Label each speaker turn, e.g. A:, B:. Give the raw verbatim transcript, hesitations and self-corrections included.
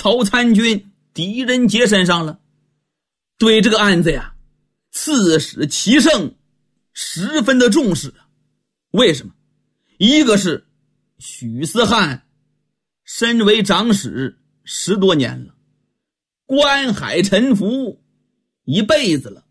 A: 曹参军狄仁杰身上了。对这个案子呀，刺史齐胜十分的重视。为什么？一个是许思翰身为长史十多年了，关海沉浮一辈子了，